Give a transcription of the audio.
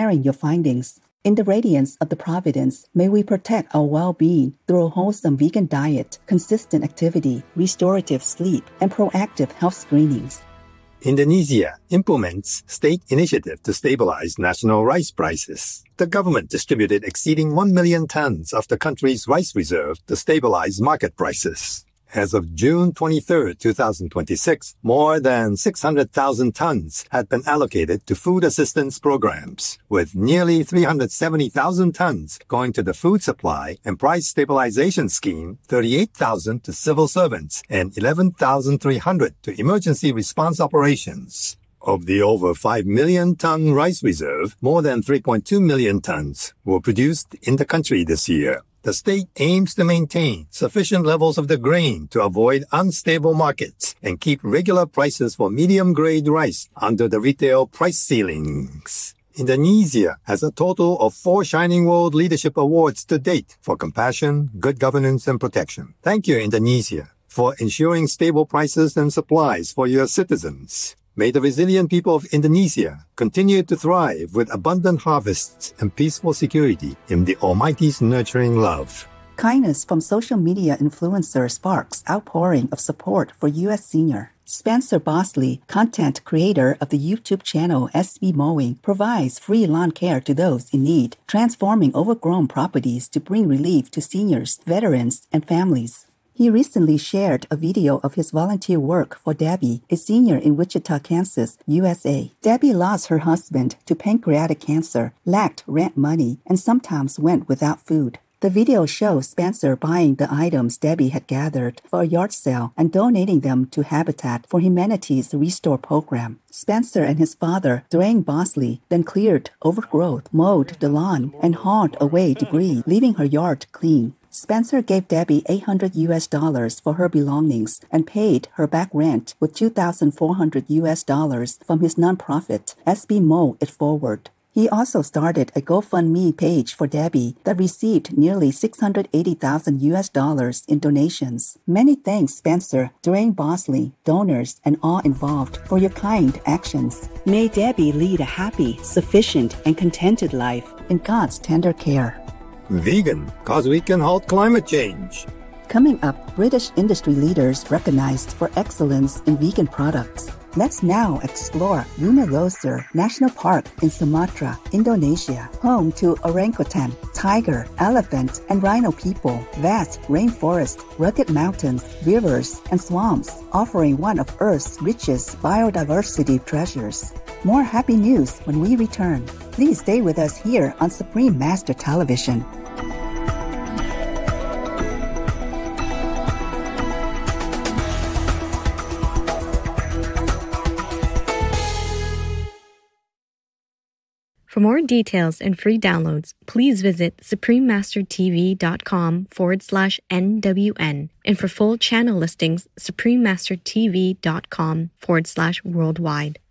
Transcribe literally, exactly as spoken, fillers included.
sharing your findings. In the radiance of the Providence, may we protect our well-being through a wholesome vegan diet, consistent activity, restorative sleep, and proactive health screenings. Indonesia implements state initiative to stabilize national rice prices. The government distributed exceeding one million tons of the country's rice reserve to stabilize market prices. As of June twenty-third, twenty twenty-six, more than six hundred thousand tons had been allocated to food assistance programs, with nearly three hundred seventy thousand tons going to the Food Supply and Price Stabilization Scheme, thirty-eight thousand to civil servants, and eleven thousand three hundred to emergency response operations. Of the over five million ton rice reserve, more than three point two million tons were produced in the country this year. The state aims to maintain sufficient levels of the grain to avoid unstable markets and keep regular prices for medium-grade rice under the retail price ceilings. Indonesia has a total of four Shining World Leadership Awards to date for compassion, good governance, and protection. Thank you, Indonesia, for ensuring stable prices and supplies for your citizens. May the resilient people of Indonesia continue to thrive with abundant harvests and peaceful security in the Almighty's nurturing love. Kindness from social media influencer sparks outpouring of support for U S senior. Spencer Bosley, content creator of the YouTube channel S B Mowing, provides free lawn care to those in need, transforming overgrown properties to bring relief to seniors, veterans, and families. He recently shared a video of his volunteer work for Debbie, a senior in Wichita, Kansas, U S A. Debbie lost her husband to pancreatic cancer, lacked rent money, and sometimes went without food. The video shows Spencer buying the items Debbie had gathered for a yard sale and donating them to Habitat for Humanity's Restore program. Spencer and his father, Dwayne Bosley, then cleared overgrowth, mowed the lawn, and hauled away debris, leaving her yard clean. Spencer gave Debbie eight hundred U S dollars for her belongings and paid her back rent with two thousand four hundred U S dollars from his nonprofit, S B Mow It Forward. He also started a GoFundMe page for Debbie that received nearly six hundred eighty thousand U S dollars in donations. Many thanks, Spencer, Dwayne Bosley, donors, and all involved for your kind actions. May Debbie lead a happy, sufficient, and contented life in God's tender care. Vegan, cause we can halt climate change. Coming up, British industry leaders recognized for excellence in vegan products. Let's now explore Gunung Leuser National Park in Sumatra, Indonesia, home to orangutan, tiger, elephant, and rhino people, vast rainforest, rugged mountains, rivers, and swamps, offering one of Earth's richest biodiversity treasures. More happy news when we return. Please stay with us here on Supreme Master Television. For more details and free downloads, please visit suprememastertv.com forward slash NWN. And for full channel listings, suprememastertv.com forward slash worldwide.